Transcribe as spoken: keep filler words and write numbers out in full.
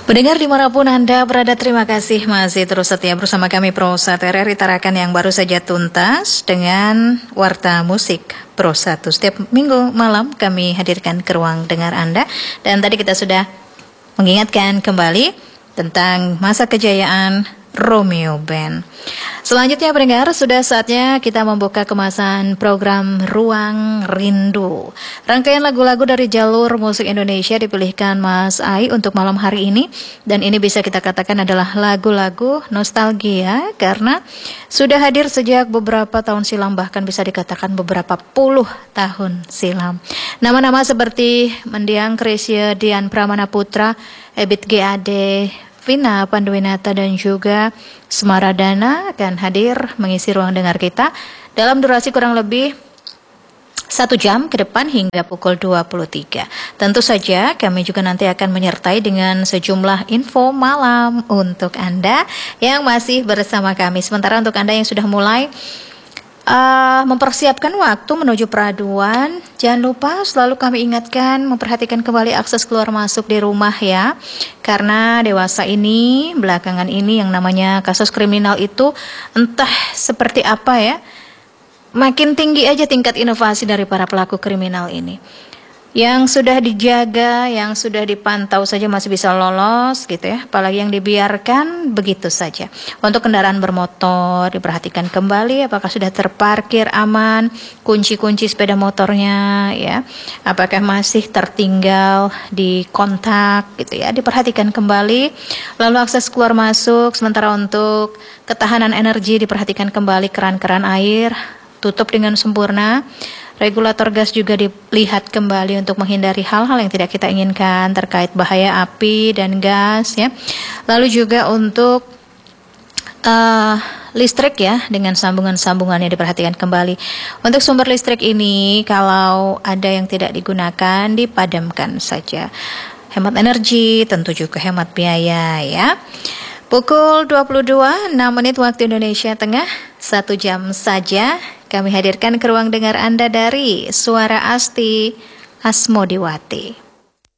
Pendengar dimanapun Anda berada, terima kasih masih terus setia bersama kami Pro satu R R I Tarakan yang baru saja tuntas dengan Warta Musik Pro satu. Setiap minggu malam kami hadirkan ke ruang dengar Anda. Dan tadi kita sudah mengingatkan kembali tentang masa kejayaan Romeo Band. Selanjutnya pendengar, sudah saatnya kita membuka kemasan program Ruang Rindu. Rangkaian lagu-lagu dari jalur musik Indonesia dipilihkan Mas Ai untuk malam hari ini. Dan ini bisa kita katakan adalah lagu-lagu nostalgia karena sudah hadir sejak beberapa tahun silam, bahkan bisa dikatakan beberapa puluh tahun silam. Nama-nama seperti Mendiang Krisya, Dian Pramana Putra, Ebit G A D, Vina Panduwinata dan juga Semaradana akan hadir mengisi ruang dengar kita dalam durasi kurang lebih satu jam ke depan hingga pukul dua puluh tiga. Tentu saja kami juga nanti akan menyertai dengan sejumlah info malam untuk Anda yang masih bersama kami. Sementara untuk Anda yang sudah mulai Uh, mempersiapkan waktu menuju peraduan, jangan lupa selalu kami ingatkan memperhatikan kembali akses keluar masuk di rumah ya. Karena dewasa ini, belakangan ini yang namanya kasus kriminal itu entah seperti apa ya, makin tinggi aja tingkat inovasi dari para pelaku kriminal ini. Yang sudah dijaga, yang sudah dipantau saja masih bisa lolos gitu ya, apalagi yang dibiarkan begitu saja. Untuk kendaraan bermotor diperhatikan kembali apakah sudah terparkir aman, kunci-kunci sepeda motornya ya, apakah masih tertinggal di kontak gitu ya, diperhatikan kembali. Lalu akses keluar masuk, sementara untuk ketahanan energi diperhatikan kembali, keran-keran air tutup dengan sempurna. Regulator gas juga dilihat kembali untuk menghindari hal-hal yang tidak kita inginkan terkait bahaya api dan gas ya. Lalu juga untuk uh, listrik ya, dengan sambungan-sambungannya diperhatikan kembali. Untuk sumber listrik ini kalau ada yang tidak digunakan dipadamkan saja. Hemat energi, tentu juga hemat biaya ya. Pukul dua puluh dua enam menit waktu Indonesia Tengah, satu jam saja kami hadirkan ke ruang dengar Anda dari Suara Asti Asmodiwati.